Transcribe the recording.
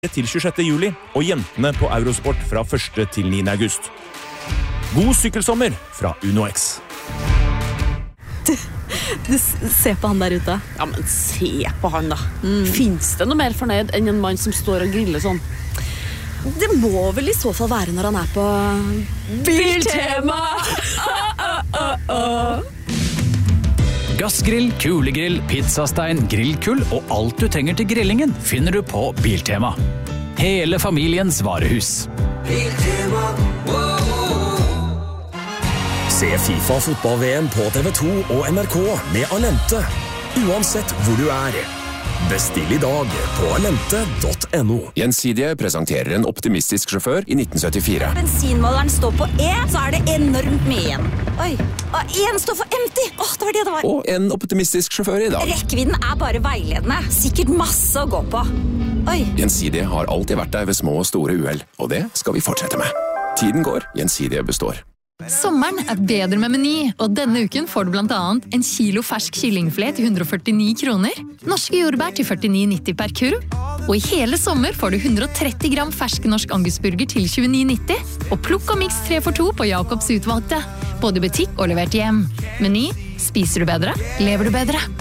til 26. juli, og jentene på Eurosport fra 1. til 9. august. God sykkelsommer fra UnoX. Du ser på han der ute. Ja, men se på han da. Finns det noe mer fornøyd enn en mann som står og griller sånn? Det må vel i så fall være når han er på Biltema! Gassgrill, kulegrill, pizzastein, grillkull og alt du trenger til grillingen finner du på Biltema. Hele familiens varehus. Biltema. Se FIFA fotball-VM på TV2 og NRK med Alente. Uansett hvor du er. Bestill i dag på alente.no. Gjensidige presenterer en optimistisk sjåfør i 1974. Bensinmåleren står på E, så er det enormt mye igjen. Oi, og en står for empty. Det var det det var. Og en optimistisk sjåfør i dag. Rekkevidden er bare veiledende. Sikkert masse å gå på. Oi. Gjensidige har alltid vært der ved små og store uhell, og det skal vi fortsette med. Tiden går, Gjensidige består. Sommeren er bedre med Meny, og denne uken får du blant annet en kilo fersk kyllingfilet til 149 kroner, norske jordbær til 49,90 per kurv, og i hele sommer får du 130 gram fersk norsk angusburger til 29,90, og plukk og miks 3 for 2 på Jakobs utvalgte, både butikk og levert hjem. Meny, spiser du bedre, lever du bedre.